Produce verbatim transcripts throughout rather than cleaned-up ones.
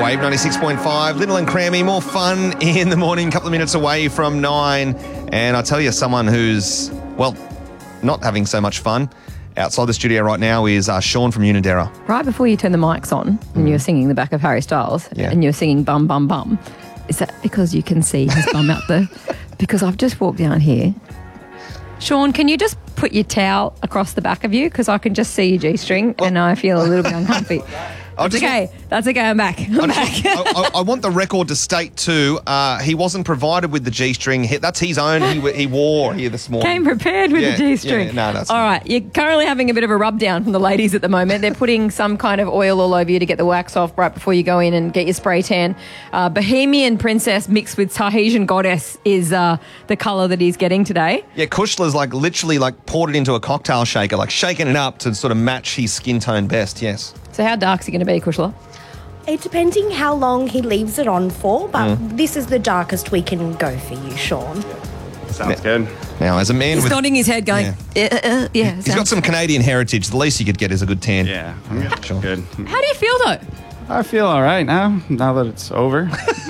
Wave ninety-six point five, Little and Crammy, more fun in the morning, a couple of minutes away from nine. And I tell you, someone who's, well, not having so much fun outside the studio right now is uh, Sean from Unadera. Right before you turn the mics on and mm. you were singing the back of Harry Styles yeah. and you were singing bum, bum, bum, is that because you can see his bum out there? Because I've just walked down here. Sean, can you just put your towel across the back of you? Because I can just see your G-string well, and I feel a little bit uncomfy. That's okay. Want, That's okay. I'm back. I'm I, back. I, I, I want the record to state too. Uh, he wasn't provided with the G-string. He, that's his own. He, he wore here this morning. Came prepared with yeah, the G-string. Yeah, no, that's all right. You're currently having a bit of a rub down from the ladies at the moment. They're putting some kind of oil all over you to get the wax off right before you go in and get your spray tan. Uh, Bohemian Princess mixed with Tahitian Goddess is uh, the colour that he's getting today. Yeah, Kushler's like literally like poured it into a cocktail shaker, like shaking it up to sort of match his skin tone best. Yes. So how dark is he going to be, Kushler? It depending how long he leaves it on for, but mm. this is the darkest we can go for you, Sean. Sounds good. Now, as a man He's with... nodding his head going, yeah. Uh, uh, yeah He's got some Canadian heritage. The least you could get is a good tan. Yeah, I'm good. Sure. good. How do you feel, though? I feel all right now, now that it's over.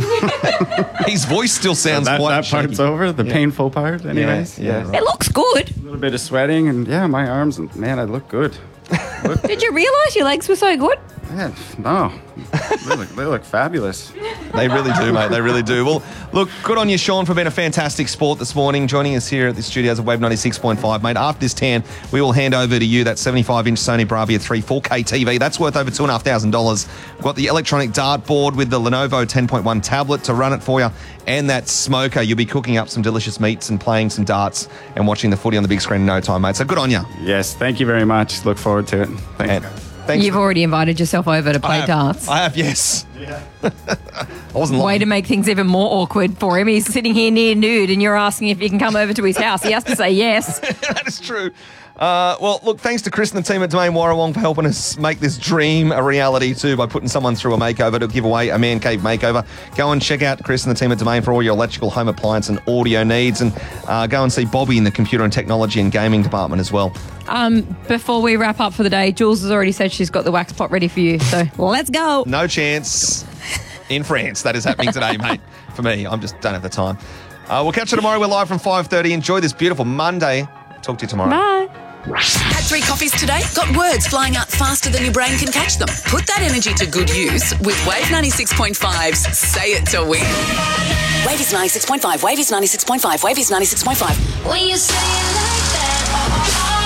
His voice still sounds that, quite That shaky. part's over, the yeah. painful part, anyways. Yeah, yeah, yeah. right. It looks good. A little bit of sweating, and yeah, my arms, man, I look good. Look. Did you realise your legs were so good? Yeah, no. They look, they look fabulous. They really do, mate. They really do. Well, look, good on you, Sean, for being a fantastic sport this morning, joining us here at the studios of Wave ninety-six point five. Mate, after this tan, we will hand over to you that seventy-five inch Sony Bravia three four K T V. That's worth over two thousand five hundred dollars. We've got the electronic dart board with the Lenovo ten point one tablet to run it for you, and that smoker. You'll be cooking up some delicious meats and playing some darts and watching the footy on the big screen in no time, mate. So good on you. Yes, thank you very much. Look forward to it. Thank you. Thanks. You've already invited yourself over to play I have, darts. I have, yes. Yeah. I wasn't lying. Way to make things even more awkward for him. He's sitting here near nude and you're asking if you can come over to his house. He has to say yes. That is true. Uh, well, look, thanks to Chris and the team at Domain Warrawong for helping us make this dream a reality too by putting someone through a makeover to give away a man cave makeover. Go and check out Chris and the team at Domain for all your electrical, home appliance and audio needs, and uh, go and see Bobby in the computer and technology and gaming department as well. Um, before we wrap up for the day, Jules has already said she's got the wax pot ready for you, so let's go. No chance in France. That is happening today, mate. For me, I just don't have the time. Uh, we'll catch you tomorrow. We're live from five thirty. Enjoy this beautiful Monday. Talk to you tomorrow. Bye. Had three coffees today? Got words flying out faster than your brain can catch them? Put that energy to good use with Wave ninety-six point five's Say It to Win. Wave is ninety-six point five. Wave is ninety-six point five. Wave is ninety-six point five. When you say it like that,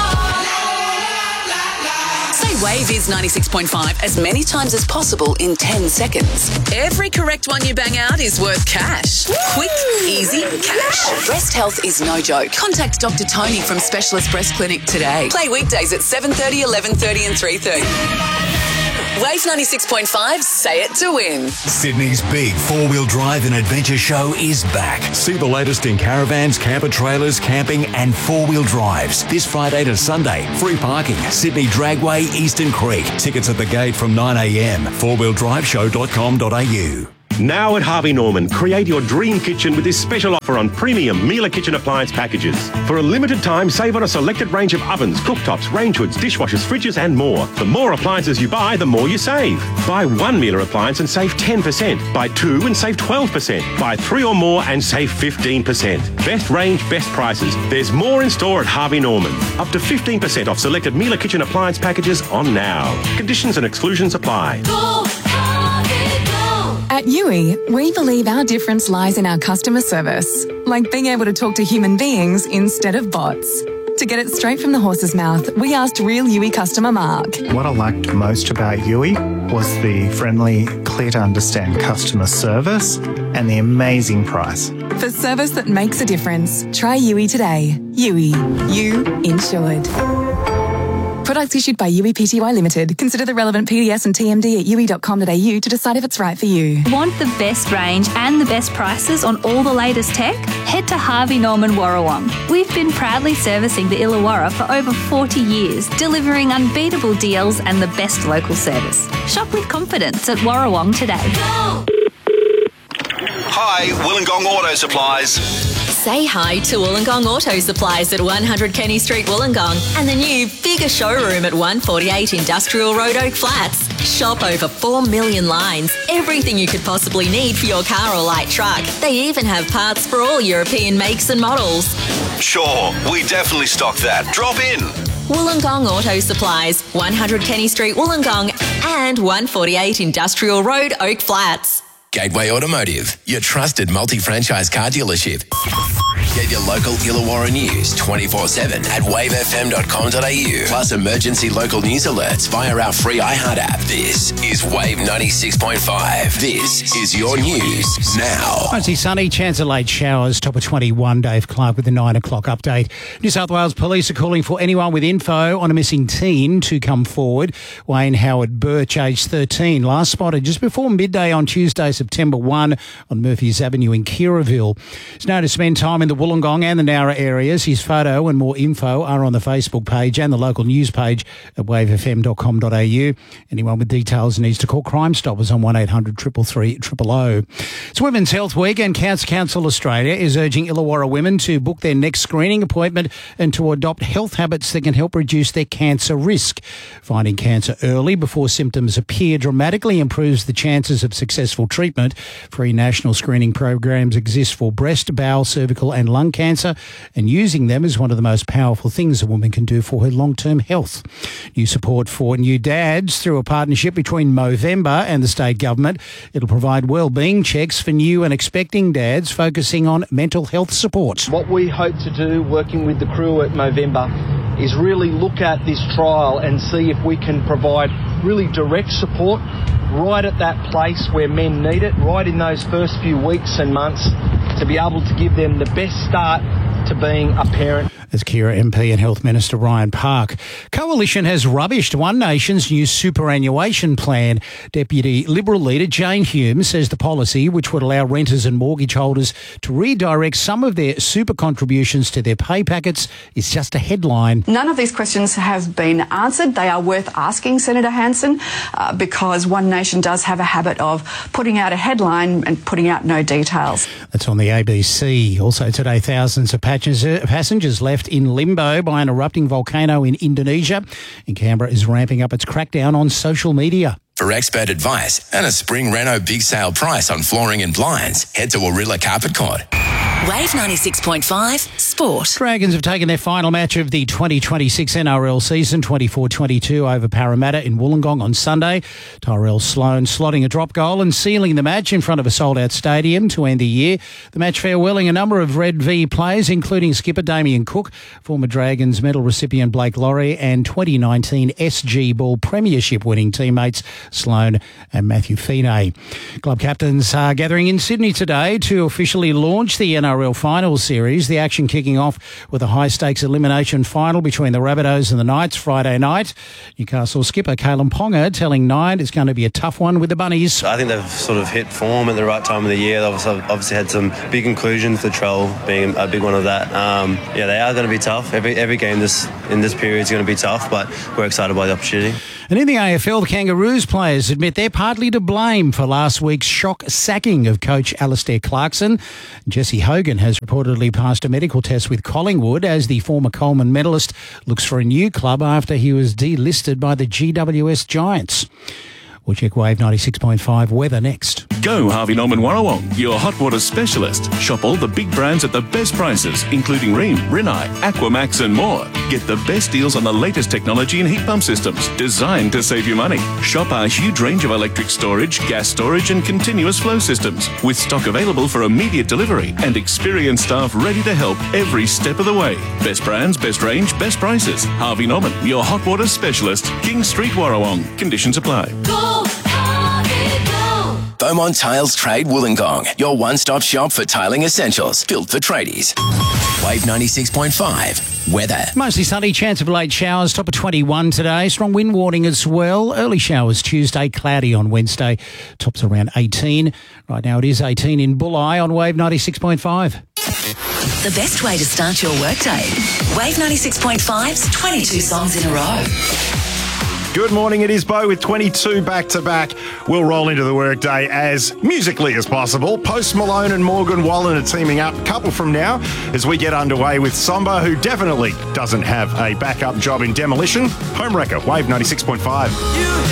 say Wave is ninety-six point five as many times as possible in ten seconds. Every correct one you bang out is worth cash. Quick, easy cash. Breast health is no joke. Contact Doctor Tony from Specialist Breast Clinic today. Play weekdays at seven thirty, eleven thirty and three thirty. Wave ninety-six point five, Say It to Win. Sydney's big four-wheel drive and adventure show is back. See the latest in caravans, camper trailers, camping and four-wheel drives. This Friday to Sunday. Free parking. Sydney Dragway, Eastern Creek. Tickets at the gate from nine a m. four wheel drive show dot com dot a u. Now at Harvey Norman, create your dream kitchen with this special offer on premium Miele kitchen appliance packages. For a limited time, save on a selected range of ovens, cooktops, range hoods, dishwashers, fridges and more. The more appliances you buy, the more you save. Buy one Miele appliance and save ten percent. Buy two and save twelve percent. Buy three or more and save fifteen percent. Best range, best prices. There's more in store at Harvey Norman. Up to fifteen percent off selected Miele kitchen appliance packages on now. Conditions and exclusions apply. Go, Harvey, go. At U I, we believe our difference lies in our customer service, like being able to talk to human beings instead of bots. To get it straight from the horse's mouth, we asked real U I customer Mark. What I liked most about U I was the friendly, clear to understand customer service and the amazing price. For service that makes a difference, try U I today. U I, you insured. Products issued by U I Pty Limited. Consider the relevant P D S and T M D at u i dot com dot a u to decide if it's right for you. Want the best range and the best prices on all the latest tech? Head to Harvey Norman Warrawong. We've been proudly servicing the Illawarra for over forty years, delivering unbeatable deals and the best local service. Shop with confidence at Warrawong today. Go. Hi, Wollongong Auto Supplies. Say hi to Wollongong Auto Supplies at one hundred Kenny Street, Wollongong, and the new, bigger showroom at one forty-eight Industrial Road, Oak Flats. Shop over four million lines. Everything you could possibly need for your car or light truck. They even have parts for all European makes and models. Sure, we definitely stock that. Drop in. Wollongong Auto Supplies, one hundred Kenny Street, Wollongong, and one forty-eight Industrial Road, Oak Flats. Gateway Automotive, your trusted multi-franchise car dealership. Get your local Illawarra news twenty-four seven at wave f m dot com dot a u. Plus emergency local news alerts via our free iHeart app. This is Wave ninety-six point five. This is your news now. Mostly sunny, chance of late showers, top of twenty-one. Dave Clark with the nine o'clock update. New South Wales Police are calling for anyone with info on a missing teen to come forward. Wayne Howard Birch, aged thirteen, last spotted just before midday on Tuesday, September first on Murphy's Avenue in Kirraville. He's known to spend time in the Wollongong and the Nowra areas. His photo and more info are on the Facebook page and the local news page at wave f m dot com dot a u. Anyone with details needs to call Crime Stoppers on one eight hundred three three three zero zero. It's Women's Health Week and Cancer Council Australia is urging Illawarra women to book their next screening appointment and to adopt health habits that can help reduce their cancer risk. Finding cancer early before symptoms appear dramatically improves the chances of successful treatment. Free national screening programs exist for breast, bowel, cervical and lung cancer, and using them is one of the most powerful things a woman can do for her long-term health. New support for new dads through a partnership between Movember and the state government. It'll provide wellbeing checks for new and expecting dads, focusing on mental health support. What we hope to do, working with the crew at Movember, is really look at this trial and see if we can provide really direct support right at that place where men need it, right in those first few weeks and months, to be able to give them the best start to being a parent. As Kira M P and Health Minister Ryan Park. Coalition has rubbished One Nation's new superannuation plan. Deputy Liberal leader Jane Hume says the policy, which would allow renters and mortgage holders to redirect some of their super contributions to their pay packets, is just a headline. None of these questions have been answered. They are worth asking, Senator Hanson, uh, because One Nation does have a habit of putting out a headline and putting out no details. That's on the A B C. Also today, thousands of passengers left in limbo by an erupting volcano in Indonesia. And Canberra is ramping up its crackdown on social media. For expert advice and a spring reno big sale price on flooring and blinds, head to Orilla Carpet Court. Wave ninety-six point five Sport. Dragons have taken their final match of the twenty twenty-six N R L season, twenty-four twenty-two, over Parramatta in Wollongong on Sunday. Tyrell Sloan slotting a drop goal and sealing the match in front of a sold-out stadium to end the year. The match farewelling a number of Red V players, including skipper Damien Cook, former Dragons medal recipient Blake Laurie, and twenty nineteen S G Ball Premiership winning teammates Sloan and Matthew Feeney. Club captains are gathering in Sydney today to officially launch the N R L Finals Series, the action kicking off with a high-stakes elimination final between the Rabbitohs and the Knights Friday night. Newcastle skipper Kalen Ponga telling Nine it's going to be a tough one with the Bunnies. I think they've sort of hit form at the right time of the year. They've obviously, obviously had some big inclusions, the Trell being a big one of that. Um, yeah, they are going to be tough. Every every game this in this period is going to be tough, but we're excited by the opportunity. And in the A F L, the Kangaroos players admit they're partly to blame for last week's shock sacking of coach Alastair Clarkson. Jesse Hogan has reportedly passed a medical test with Collingwood as the former Coleman medalist looks for a new club after he was delisted by the G W S Giants. We'll check Wave ninety-six point five weather next. Go Harvey Norman Warrawong, your hot water specialist. Shop all the big brands at the best prices, including Rheem, Rinnai, Aquamax and more. Get the best deals on the latest technology and heat pump systems, designed to save you money. Shop our huge range of electric storage, gas storage and continuous flow systems, with stock available for immediate delivery and experienced staff ready to help every step of the way. Best brands, best range, best prices. Harvey Norman, your hot water specialist. King Street, Warrawong. Conditions apply. Go! Beaumont Tiles Trade Wollongong, your one-stop shop for tiling essentials, built for tradies. Wave ninety-six point five weather. Mostly sunny, chance of late showers, top of twenty-one today. Strong wind warning as well. Early showers Tuesday, cloudy on Wednesday. Tops around eighteen. Right now it is eighteen in Bulli on Wave ninety-six point five. The best way to start your workday. Wave ninety-six point five's twenty-two songs in a row. Good morning, it is Bo with twenty-two back-to-back. We'll roll into the workday as musically as possible. Post Malone and Morgan Wallen are teaming up a couple from now as we get underway with Somba, who definitely doesn't have a backup job in demolition. Homewrecker, Wave ninety-six point five.